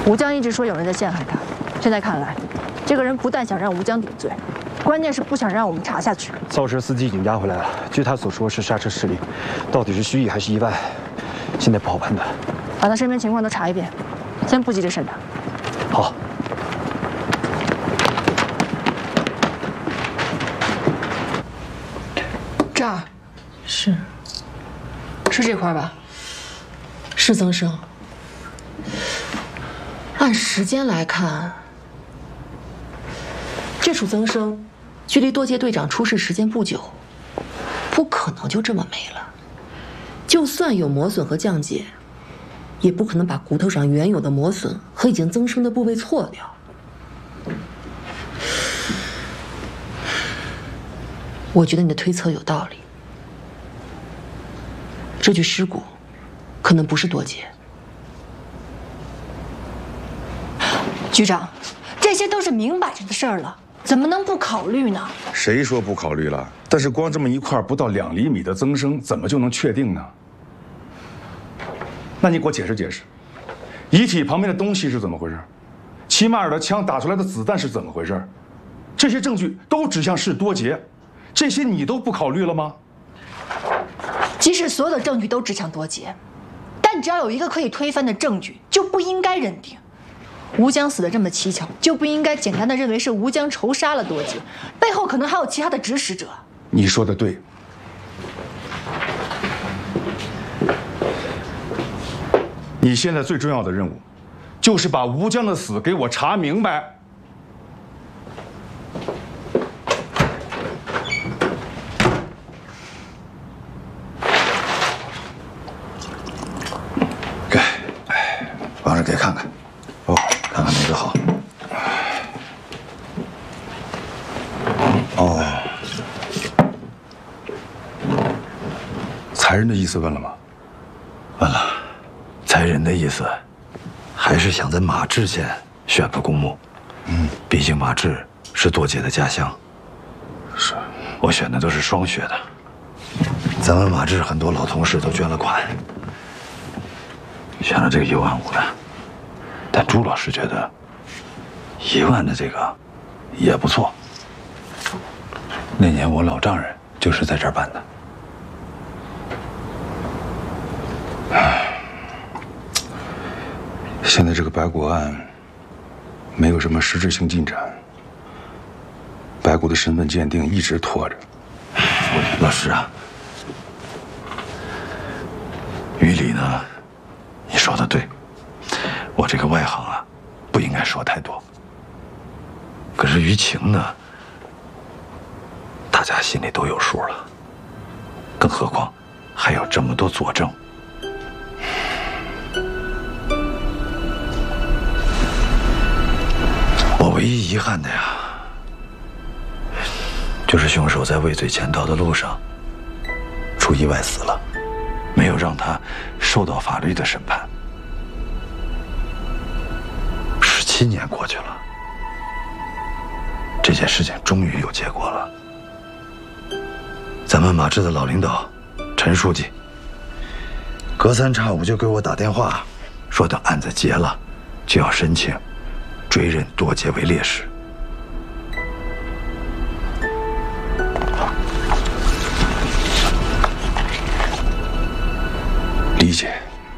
吴江一直说有人在陷害他，现在看来，这个人不但想让吴江顶罪，关键是不想让我们查下去。 造车司机已经押回来了，据他所说是刹车失灵，到底是蓄意还是意外，现在不好判断。 把他身边情况都查一遍，先不急着审他。 好。 这儿，是这块吧？是增生。按时间来看，这处增生距离多杰队长出事时间不久，不可能就这么没了。就算有磨损和降解，也不可能把骨头上原有的磨损和已经增生的部位错掉。 我觉得你的推测有道理，这具尸骨可能不是多杰。 局长，这些都是明摆着的事儿了，怎么能不考虑呢？ 谁说不考虑了？但是光这么一块不到2厘米的增生，怎么就能确定呢？那你给我解释解释，遗体旁边的东西是怎么回事？齐马尔的枪打出来的子弹是怎么回事？这些证据都指向是多杰。 这些你都不考虑了吗？ 即使所有的证据都指向多杰，但只要有一个可以推翻的证据，就不应该认定吴江死得这么蹊跷，就不应该简单的认为是吴江仇杀了多杰，背后可能还有其他的指使者。 你说的对。你现在最重要的任务，就是把吴江的死给我查明白。 给看看，哦，看看哪个好。哦， 才人的意思问了吗？ 问了，才人的意思，还是想在马治县选个公墓。毕竟马治是多杰的家乡。 是， 我选的都是双学的。咱们马治很多老同事都捐了款，选了这个1万5的。 但朱老师觉得1万的这个也不错。那年我老丈人就是在这儿办的。 现在这个白骨案没有什么实质性进展，白骨的身份鉴定一直拖着。 老师啊，于理呢，你说的对。 我这个外行啊，不应该说太多。可是于情呢，大家心里都有数了。更何况还有这么多佐证。我唯一遗憾的呀，就是凶手在畏罪潜逃的路上出意外死了，没有让他受到法律的审判。 7年过去了，这件事情终于有结果了。咱们马治的老领导陈书记，隔三差五就给我打电话，说等案子结了，就要申请追认多杰为烈士。 理解。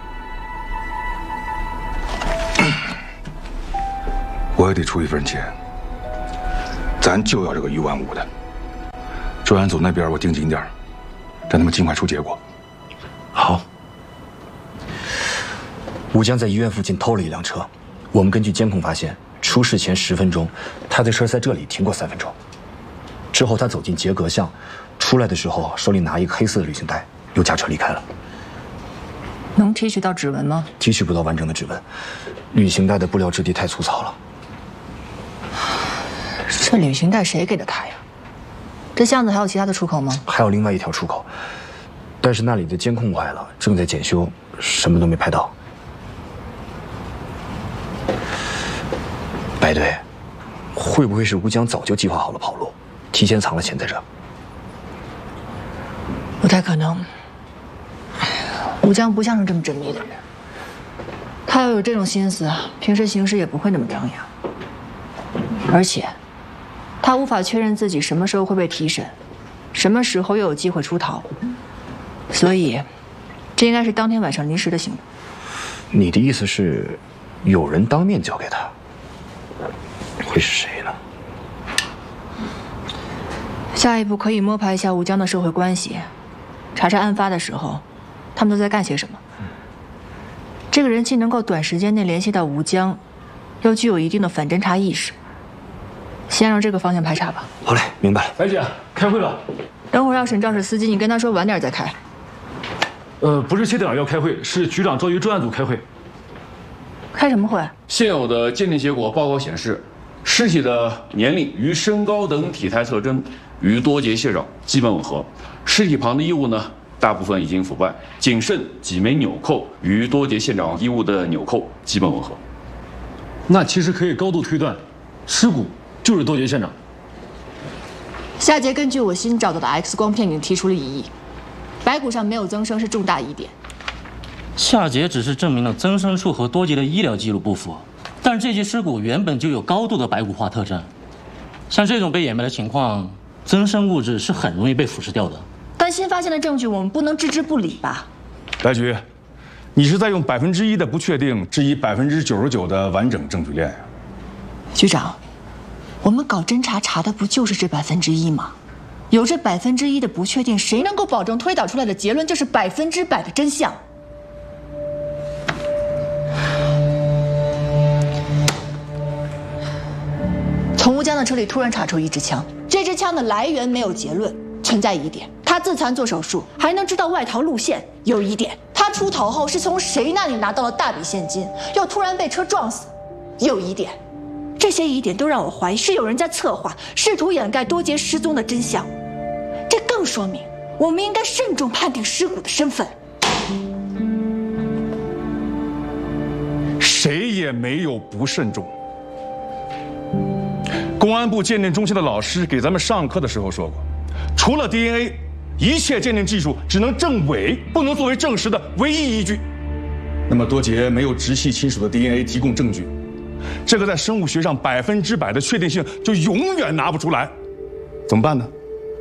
我也得出一份钱，咱就要这个1万5的。专案组那边我盯紧点，让他们尽快出结果。 好。 吴江在医院附近偷了一辆车，我们根据监控发现，出事前10分钟，他的车在这里停过3分钟。之后他走进杰格巷，出来的时候手里拿一个黑色的旅行袋，又驾车离开了。 能提取到指纹吗？ 提取不到完整的指纹，旅行袋的布料质地太粗糙了。 这旅行袋谁给的他呀？这巷子还有其他的出口吗？ 还有另外一条出口，但是那里的监控坏了，正在检修，什么都没拍到。白队，会不会是吴江早就计划好了跑路，提前藏了钱在这？ 不太可能。吴江不像是这么缜密的人，他他要有这种心思，平时行事也不会那么张扬。而且，他无法确认自己什么时候会被提审，什么时候又有机会出逃，所以，这应该是当天晚上临时的行动。 你的意思是，有人当面交给他？会是谁呢？ 下一步可以摸排一下吴江的社会关系，查查案发的时候，他们都在干些什么。这个人既能够短时间内联系到吴江，又具有一定的反侦查意识。先让这个方向排查吧。 好嘞，明白了。 白姐，开会吧。 等会儿要审肇事司机，你跟他说晚点再开。 不是谢队长要开会，是局长召集专案组开会。 开什么会？ 现有的鉴定结果报告显示，尸体的年龄与身高等体态特征与多节蟹爪基本吻合，尸体旁的衣物呢，大部分已经腐败，仅剩几枚纽扣与多节蟹爪衣物的纽扣基本吻合。 那其实可以高度推断，尸骨就是多节县长。 夏杰根据我新找到的 X 光片已经提出了异议，白骨上没有增生是重大疑点。 夏杰只是证明了增生处和多节的医疗记录不符，但是这些尸骨原本就有高度的白骨化特征，像这种被掩埋的情况，增生物质是很容易被腐蚀掉的。 但新发现的证据我们不能置之不理吧？ 白局，你是在用1%的不确定质疑99%的完整证据链呀？ 局长，我们搞侦查查的不就是这1%吗？有这1%的不确定，谁能够保证推导出来的结论就是100%的真相？从吴江的车里突然查出一支枪，这支枪的来源没有结论，存在疑点。他自残做手术，还能知道外逃路线，有疑点。他出逃后是从谁那里拿到了大笔现金，又突然被车撞死，有疑点。这些疑点都让我怀疑是有人在策划，试图掩盖多节失踪的真相。这更说明我们应该慎重判定尸骨的身份。 谁也没有不慎重。公安部鉴定中心的老师给咱们上课的时候说过，除了 DNA， 一切鉴定技术只能证伪，不能作为证实的唯一依据。那么多节没有直系亲属的 DNA 提供证据，这个在生物学上100%的确定性就永远拿不出来，怎么办呢？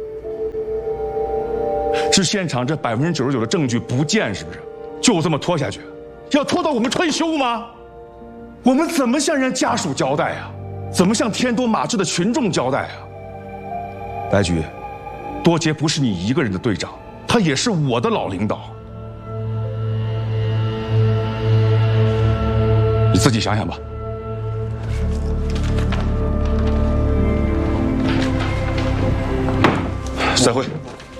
是现场这99%的证据不见，是不是？就这么拖下去，要拖到我们退休吗？我们怎么向人家属交代呀？怎么向天多马志的群众交代啊？白局，多节不是你一个人的队长，他也是我的老领导。你自己想想吧。散会。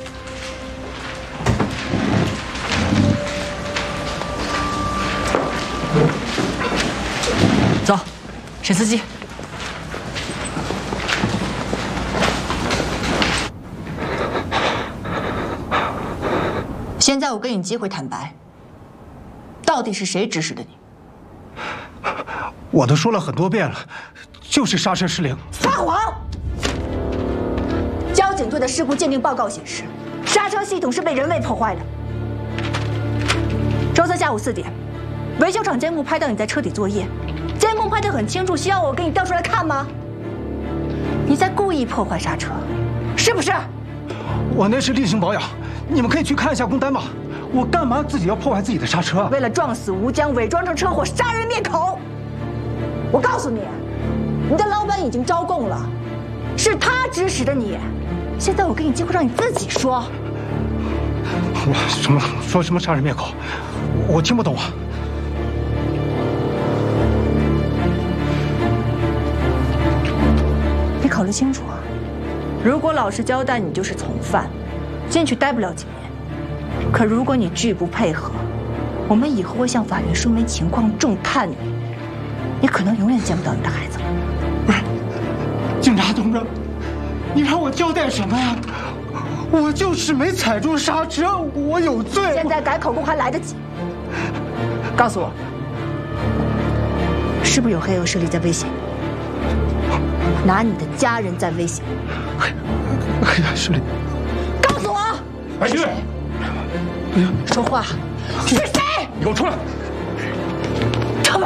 走，沈司机。现在我给你机会坦白，到底是谁指使的你？ 我都说了很多遍了，就是刹车失灵。 撒谎！交警队的事故鉴定报告显示，刹车系统是被人为破坏的。周三下午4点，维修厂监控拍到你在车底作业，监控拍得很清楚，需要我给你调出来看吗？你在故意破坏刹车，是不是？ 我那是例行保养，你们可以去看一下工单嘛。我干嘛自己要破坏自己的刹车？ 为了撞死吴江，伪装成车祸，杀人灭口。我告诉你，你的老板已经招供了，是他指使的你。现在我给你机会，让你自己说。 我说什么杀人灭口？我听不懂啊。 你考虑清楚啊！如果老实交代，你就是从犯，进去待不了几年。可如果你拒不配合，我们以后会向法院说明情况，重判你，你可能永远见不到你的孩子了。 不是，警察同志，你让我交代什么呀？我就是没踩住刹车，我有罪。 现在改口供还来得及。告诉我，是不是有黑恶势力在威胁你？拿你的家人在威胁你？ 黑恶势力？ 告诉我， 白局， 说话，是谁？ 你给我出来！ 臭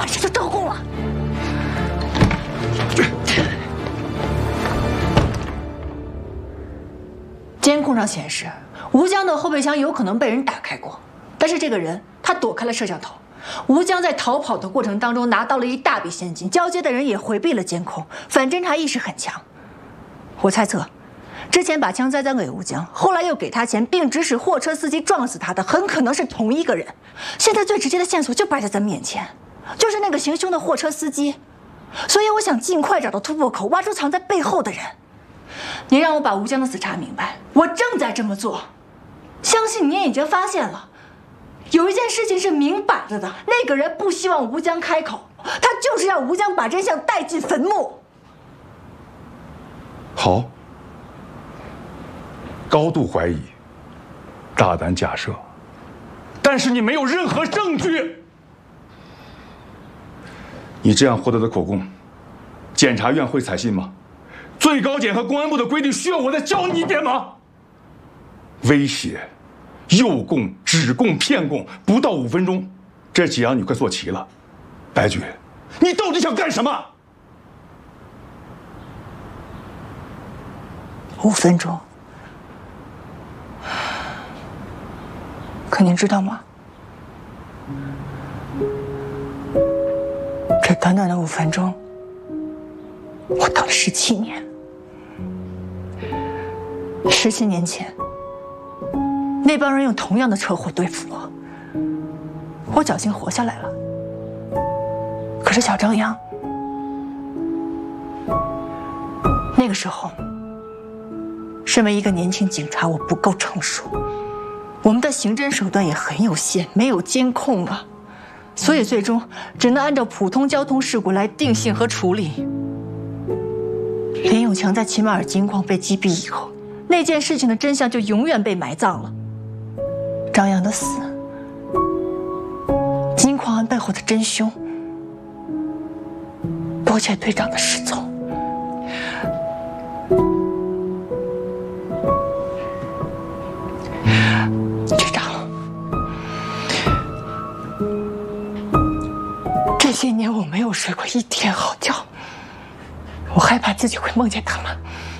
监控上显示，吴江的后备箱有可能被人打开过，但是这个人他躲开了摄像头。吴江在逃跑的过程当中拿到了一大笔现金，交接的人也回避了监控，反侦查意识很强。我猜测，之前把枪栽赃给吴江，后来又给他钱，并指使货车司机撞死他的，很可能是同一个人。现在最直接的线索就摆在咱们眼前，就是那个行凶的货车司机。所以我想尽快找到突破口，挖出藏在背后的人。你让我把吴江的死查明白，我正在这么做。相信你也已经发现了，有一件事情是明摆着的，那个人不希望吴江开口，他就是要吴江把真相带进坟墓。 好，高度怀疑，大胆假设，但是你没有任何证据。你这样获得的口供，检察院会采信吗？最高检和公安部的规定需要我再教你一遍吗？威胁、诱供、指供、骗供，不到5分钟，这几样你快做齐了。白菊，你到底想干什么 ？5分钟。可您知道吗？这短短的5分钟，我等了17年。17年前，那帮人用同样的车祸对付我，我侥幸活下来了。可是小张扬，那个时候，身为一个年轻警察，我不够成熟，我们的刑侦手段也很有限，没有监控啊，所以最终只能按照普通交通事故来定性和处理。林永强在齐马尔金矿被击毙以后，那件事情的真相就永远被埋葬了。张扬的死，金矿案背后的真凶，多谢队长的失踪。队长，这些年我没有睡过一天好觉，我害怕自己会梦见他们。